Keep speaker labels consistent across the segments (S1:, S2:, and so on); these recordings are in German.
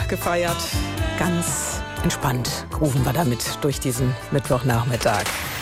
S1: gefeiert. Ganz entspannt rufen wir damit durch diesen Mittwochnachmittag.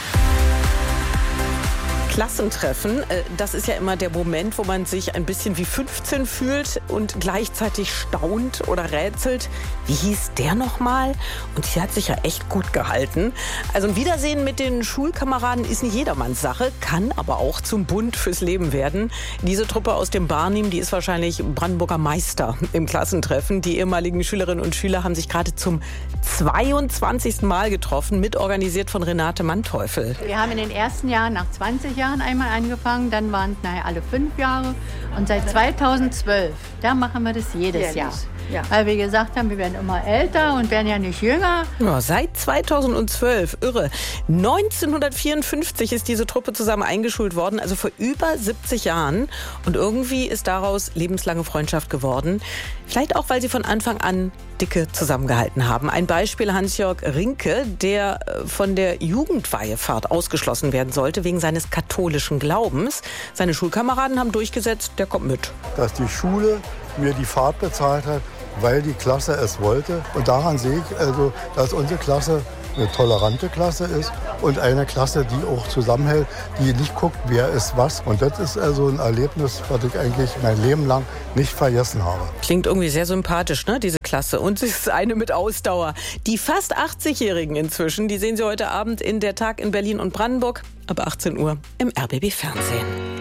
S1: Klassentreffen, das ist ja immer der Moment, wo man sich ein bisschen wie 15 fühlt und gleichzeitig staunt oder rätselt. Wie hieß der nochmal? Und sie hat sich ja echt gut gehalten. Also ein Wiedersehen mit den Schulkameraden ist nicht jedermanns Sache, kann aber auch zum Bund fürs Leben werden. Diese Truppe aus dem Barnim, die ist wahrscheinlich Brandenburger Meister im Klassentreffen. Die ehemaligen Schülerinnen und Schüler haben sich gerade zum 22. Mal getroffen, mitorganisiert von Renate Manteuffel.
S2: Wir haben in den ersten Jahren nach 20 Jahren einmal angefangen, dann waren es nachher alle 5 Jahre und seit 2012, da machen wir das jedes Jahr. Ja. Weil wir gesagt haben, wir werden immer älter und werden ja nicht jünger.
S1: Ja, seit 2012, irre. 1954 ist diese Truppe zusammen eingeschult worden, also vor über 70 Jahren. Und irgendwie ist daraus lebenslange Freundschaft geworden. Vielleicht auch, weil sie von Anfang an dicke zusammengehalten haben. Ein Beispiel Hans-Jörg Rinke, der von der Jugendweihefahrt ausgeschlossen werden sollte wegen seines katholischen Glaubens. Seine Schulkameraden haben durchgesetzt, der kommt mit.
S3: Dass die Schule mir die Fahrt bezahlt hat, weil die Klasse es wollte. Und daran sehe ich also, dass unsere Klasse eine tolerante Klasse ist und eine Klasse, die auch zusammenhält, die nicht guckt, wer ist was. Und das ist also ein Erlebnis, was ich eigentlich mein Leben lang nicht vergessen habe.
S1: Klingt irgendwie sehr sympathisch, ne, diese Klasse. Und es ist eine mit Ausdauer. Die fast 80-Jährigen inzwischen, die sehen Sie heute Abend in Der Tag in Berlin und Brandenburg ab 18 Uhr im RBB Fernsehen.